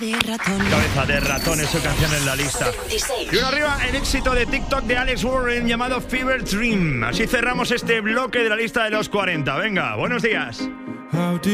de ratón. Cabeza de ratón es su canción en la lista. Y uno arriba, el éxito de TikTok de Alex Warren llamado Fever Dream. Así cerramos este bloque de la lista de los 40. Venga, buenos días.